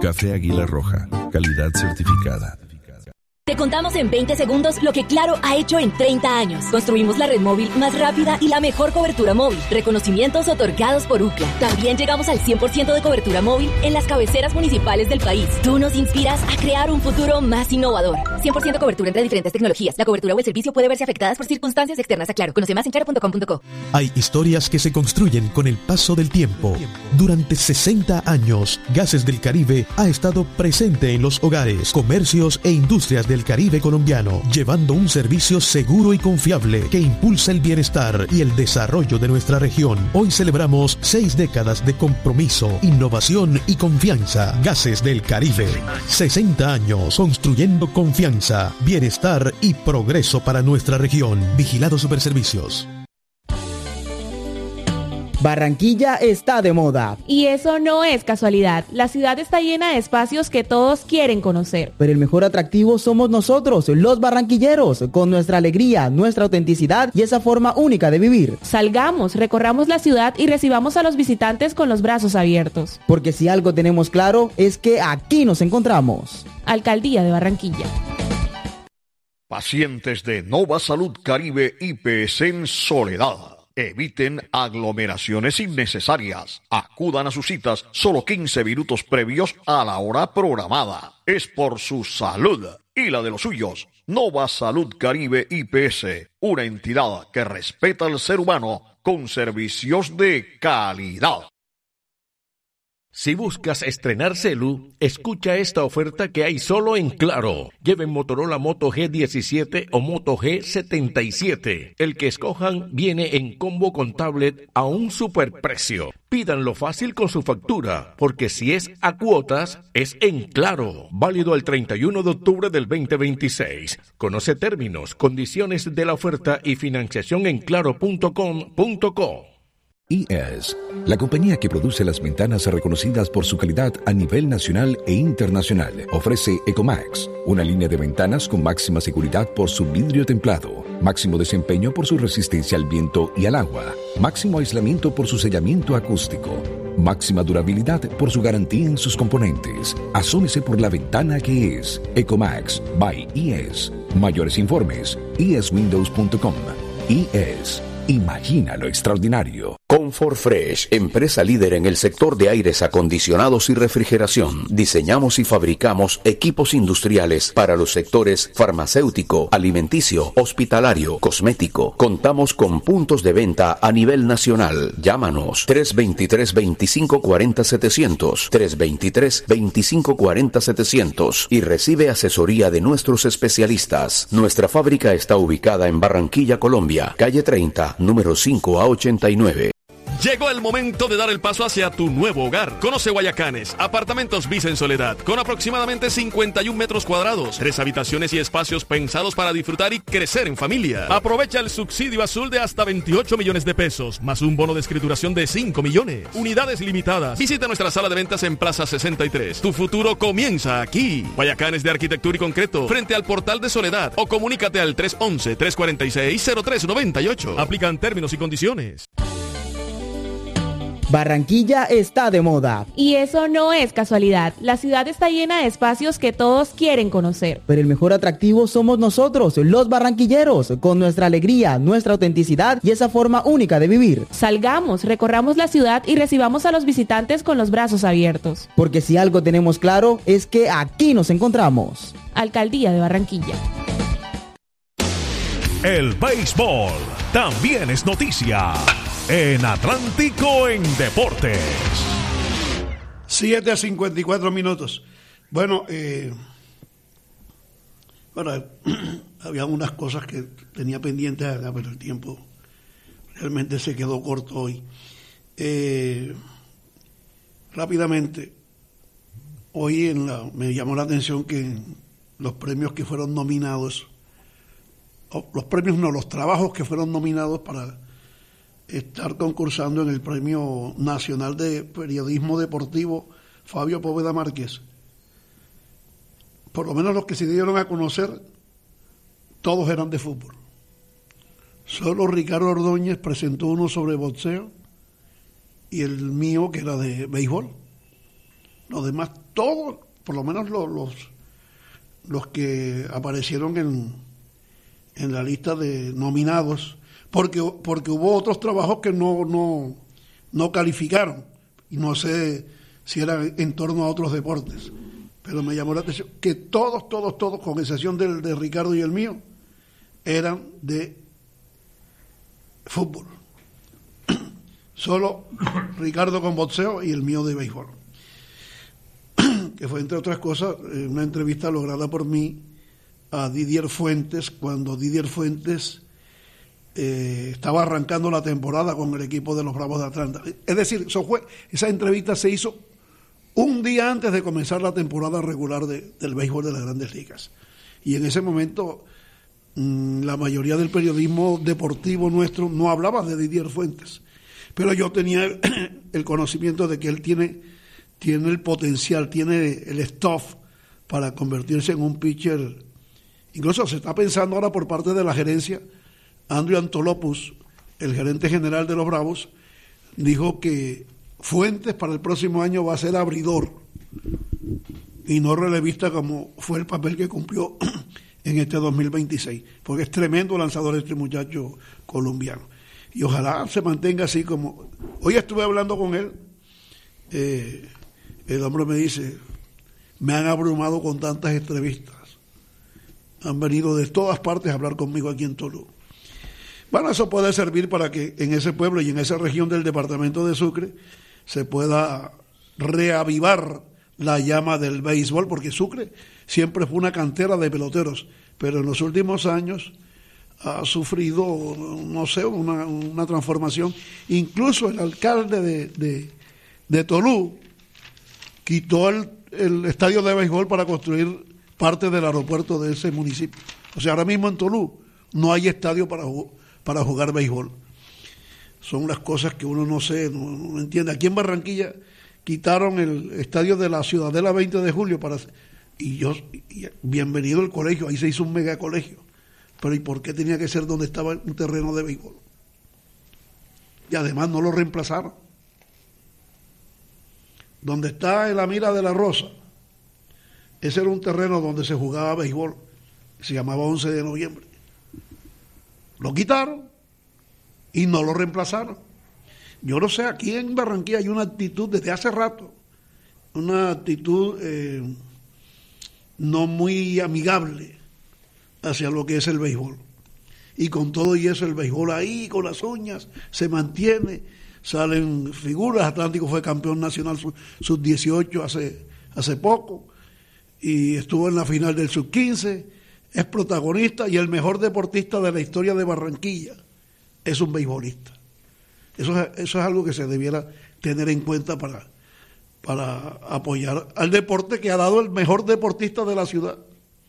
Café Águila Roja, calidad certificada. Te contamos en 20 segundos lo que Claro ha hecho en 30 años. Construimos la red móvil más rápida y la mejor cobertura móvil. Reconocimientos otorgados por UCLA. También llegamos al 100% de cobertura móvil en las cabeceras municipales del país. Tú nos inspiras a crear un futuro más innovador. 100% cobertura entre diferentes tecnologías. La cobertura o el servicio puede verse afectadas por circunstancias externas a Claro. Conoce más en claro.com.co. Hay historias que se construyen con el paso del tiempo. Durante 60 años, Gases del Caribe ha estado presente en los hogares, comercios e industrias del Caribe colombiano, llevando un servicio seguro y confiable que impulsa el bienestar y el desarrollo de nuestra región. Hoy celebramos 6 décadas de compromiso, innovación y confianza. Gases del Caribe. 60 años construyendo confianza, bienestar y progreso para nuestra región. Vigilado Superservicios. Barranquilla está de moda. Y eso no es casualidad. La ciudad está llena de espacios que todos quieren conocer. Pero el mejor atractivo somos nosotros, los barranquilleros, con nuestra alegría, nuestra autenticidad y esa forma única de vivir. Salgamos, recorramos la ciudad y recibamos a los visitantes con los brazos abiertos. Porque si algo tenemos claro es que aquí nos encontramos. Alcaldía de Barranquilla. Pacientes de Nova Salud Caribe IPS en Soledad. Eviten aglomeraciones innecesarias. Acudan a sus citas solo 15 minutos previos a la hora programada. Es por su salud y la de los suyos. Nova Salud Caribe IPS, una entidad que respeta al ser humano con servicios de calidad. Si buscas estrenar celu, escucha esta oferta que hay solo en Claro. Lleven Motorola Moto G17 o Moto G77. El que escojan viene en combo con tablet a un superprecio. Pídanlo fácil con su factura, porque si es a cuotas, es en Claro. Válido el 31 de octubre del 2026. Conoce términos, condiciones de la oferta y financiación en claro.com.co. IES, la compañía que produce las ventanas reconocidas por su calidad a nivel nacional e internacional, ofrece Ecomax, una línea de ventanas con máxima seguridad por su vidrio templado, máximo desempeño por su resistencia al viento y al agua, máximo aislamiento por su sellamiento acústico, máxima durabilidad por su garantía en sus componentes. Asómese por la ventana que es Ecomax by IES. Mayores informes, ieswindows.com. IES. Imagina lo extraordinario. Comfort Fresh, empresa líder en el sector de aires acondicionados y refrigeración. Diseñamos y fabricamos equipos industriales para los sectores farmacéutico, alimenticio, hospitalario, cosmético. Contamos con puntos de venta a nivel nacional. Llámanos 323-2540-700, 323-2540-700 y recibe asesoría de nuestros especialistas. Nuestra fábrica está ubicada en Barranquilla, Colombia, calle 30, número 5 a 89. Llegó el momento de dar el paso hacia tu nuevo hogar. Conoce Guayacanes, apartamentos Visa en Soledad, con aproximadamente 51 metros cuadrados, 3 habitaciones y espacios pensados para disfrutar y crecer en familia. Aprovecha el subsidio azul de hasta 28 millones de pesos, más un bono de escrituración de 5 millones. Unidades limitadas. Visita nuestra sala de ventas en Plaza 63. Tu futuro comienza aquí. Guayacanes de Arquitectura y Concreto, frente al Portal de Soledad, o comunícate al 311-346-0398. Aplican términos y condiciones. Barranquilla está de moda. Y eso no es casualidad. La ciudad está llena de espacios que todos quieren conocer. Pero el mejor atractivo somos nosotros, los barranquilleros, con nuestra alegría, nuestra autenticidad y esa forma única de vivir. Salgamos, recorramos la ciudad y recibamos a los visitantes con los brazos abiertos. Porque si algo tenemos claro es que aquí nos encontramos. Alcaldía de Barranquilla. El béisbol también es noticia en Atlántico en Deportes. 7:54. Bueno, había unas cosas que tenía pendientes acá, pero el tiempo realmente se quedó corto hoy. Rápidamente, hoy me llamó la atención que los premios que fueron nominados, los trabajos que fueron nominados para estar concursando en el Premio Nacional de Periodismo Deportivo Fabio Poveda Márquez, por lo menos los que se dieron a conocer, todos eran de fútbol. Solo Ricardo Ordóñez presentó uno sobre boxeo y el mío, que era de béisbol. Los demás, todos, por lo menos los que aparecieron en la lista de nominados, porque hubo otros trabajos que no calificaron, y no sé si eran en torno a otros deportes, pero me llamó la atención que todos, con excepción del de Ricardo y el mío, eran de fútbol. Solo Ricardo con boxeo y el mío de béisbol. Que fue, entre otras cosas, una entrevista lograda por mí a Didier Fuentes, cuando Didier Fuentes estaba arrancando la temporada con el equipo de los Bravos de Atlanta. Es decir, esa entrevista se hizo un día antes de comenzar la temporada regular del béisbol de las Grandes Ligas. Y en ese momento la mayoría del periodismo deportivo nuestro no hablaba de Didier Fuentes, pero yo tenía el conocimiento de que él tiene el potencial, tiene el stuff para convertirse en un pitcher. Incluso se está pensando ahora por parte de la gerencia. Andrew Antolopoulos, el gerente general de los Bravos, dijo que Fuentes para el próximo año va a ser abridor y no relevista, como fue el papel que cumplió en este 2026, porque es tremendo lanzador este muchacho colombiano, y ojalá se mantenga así. Como hoy estuve hablando con él, el hombre me dice: me han abrumado con tantas entrevistas, han venido de todas partes a hablar conmigo aquí en Tolú. Bueno, eso puede servir para que en ese pueblo y en esa región del departamento de Sucre se pueda reavivar la llama del béisbol, porque Sucre siempre fue una cantera de peloteros, pero en los últimos años ha sufrido, no sé, una transformación. Incluso el alcalde de Tolú quitó el estadio de béisbol para construir parte del aeropuerto de ese municipio. O sea, ahora mismo en Tolú no hay estadio para jugar béisbol. Son las cosas que uno no entiende. Aquí en Barranquilla quitaron el estadio de la Ciudadela 20 de Julio y bienvenido el colegio, ahí se hizo un mega colegio. Pero ¿y por qué tenía que ser donde estaba un terreno de béisbol? Y además no lo reemplazaron. Donde está en la Mira de la Rosa, ese era un terreno donde se jugaba béisbol, se llamaba 11 de noviembre. Lo quitaron y no lo reemplazaron. Yo no sé, aquí en Barranquilla hay una actitud desde hace rato, una actitud no muy amigable hacia lo que es el béisbol. Y con todo y eso, el béisbol ahí, con las uñas, se mantiene, salen figuras. Atlántico fue campeón nacional sub-18 hace poco, y estuvo en la final del sub-15, es protagonista, y el mejor deportista de la historia de Barranquilla es un beisbolista. Eso es algo que se debiera tener en cuenta para apoyar al deporte que ha dado el mejor deportista de la ciudad.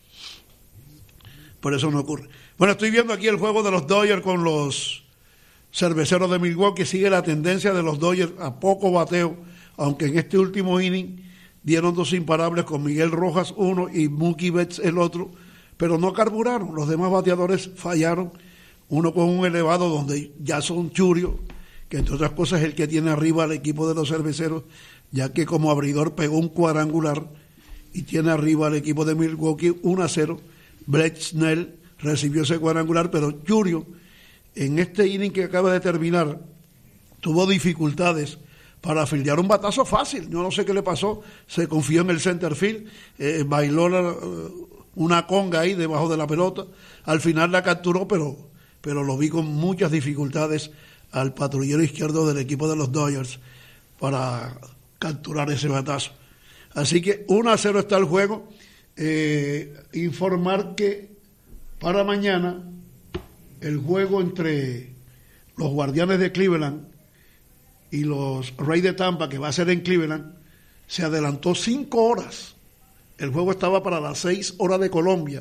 Por eso no ocurre. Bueno, estoy viendo aquí el juego de los Dodgers con los Cerveceros de Milwaukee. Sigue la tendencia de los Dodgers a poco bateo, aunque en este último inning dieron 2 imparables con Miguel Rojas uno y Mookie Betts el otro, pero no carburaron. Los demás bateadores fallaron, uno con un elevado donde Jason Churio, que entre otras cosas es el que tiene arriba al equipo de los Cerveceros, ya que como abridor pegó un cuadrangular y tiene arriba al equipo de Milwaukee 1-0. Blake Snell recibió ese cuadrangular, pero Churio en este inning que acaba de terminar tuvo dificultades para fildear un batazo fácil. Yo no sé qué le pasó, se confió en el center field, bailó una conga ahí debajo de la pelota, al final la capturó, pero lo vi con muchas dificultades al patrullero izquierdo del equipo de los Dodgers para capturar ese batazo. Así que 1-0 está el juego. Informar que para mañana el juego entre los Guardianes de Cleveland y los Rays de Tampa, que va a ser en Cleveland, se adelantó 5 horas. El juego estaba para las 6 horas de Colombia.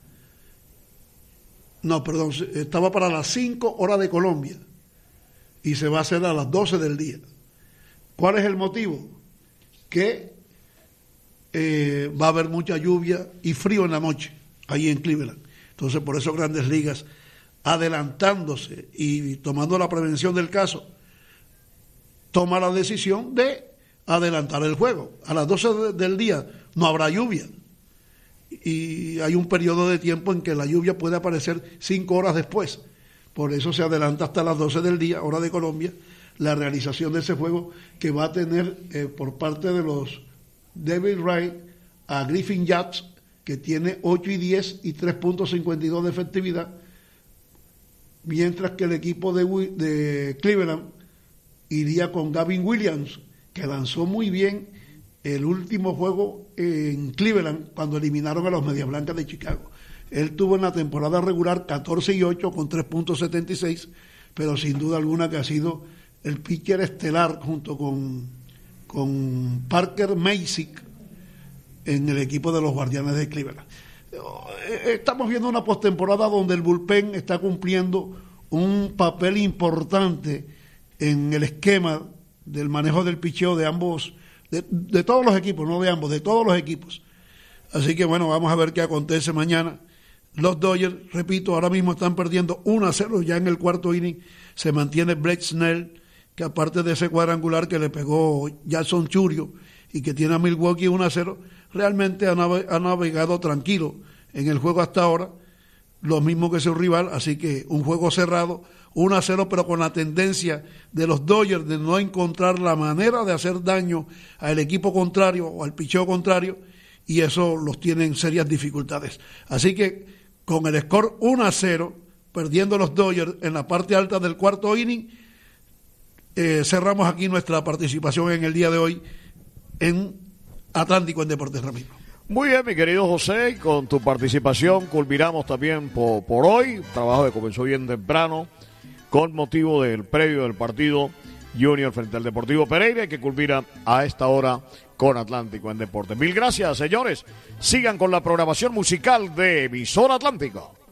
No, perdón, estaba para las 5 horas de Colombia y se va a hacer a las 12 del día. ¿Cuál es el motivo? Que va a haber mucha lluvia y frío en la noche ahí en Cleveland. Entonces, por eso Grandes Ligas, adelantándose y tomando la prevención del caso, toma la decisión de adelantar el juego. A las 12 del día no habrá lluvia. Y hay un periodo de tiempo en que la lluvia puede aparecer 5 horas después. Por eso se adelanta hasta las 12 del día, hora de Colombia, la realización de ese juego que va a tener por parte de los Devil Rays a Griffin Jazz, que tiene 8-10 y 3.52 de efectividad, mientras que el equipo de Cleveland iría con Gavin Williams, que lanzó muy bien el último juego en Cleveland cuando eliminaron a los Medias Blancas de Chicago. Él tuvo en la temporada regular 14-8 con 3.76, pero sin duda alguna que ha sido el pitcher estelar junto con Parker Masick en el equipo de los Guardianes de Cleveland. Estamos viendo una postemporada donde el bullpen está cumpliendo un papel importante en el esquema del manejo del picheo de ambos, de todos los equipos, no de ambos, de todos los equipos. Así que bueno, vamos a ver qué acontece mañana. Los Dodgers, repito, ahora mismo están perdiendo 1-0 ya en el cuarto inning. Se mantiene Blake Snell, que aparte de ese cuadrangular que le pegó Jackson Churio y que tiene a Milwaukee 1-0, realmente ha navegado tranquilo en el juego hasta ahora, lo mismo que su rival, así que un juego cerrado, 1-0, pero con la tendencia de los Dodgers de no encontrar la manera de hacer daño al equipo contrario o al picheo contrario, y eso los tiene en serias dificultades. Así que con el score 1-0, perdiendo los Dodgers en la parte alta del cuarto inning, cerramos aquí nuestra participación en el día de hoy en Atlántico en Deportes Ramiro. Muy bien, mi querido José, con tu participación culminamos también por hoy, trabajo que comenzó bien temprano, con motivo del previo del partido Junior frente al Deportivo Pereira, que culmina a esta hora con Atlántico en Deportes. Mil gracias, señores. Sigan con la programación musical de Emisora Atlántico.